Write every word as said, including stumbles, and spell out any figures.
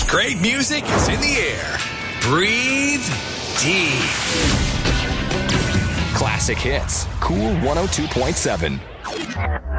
Great music is in the air. Breathe deep. Classic hits. Cool one oh two point seven.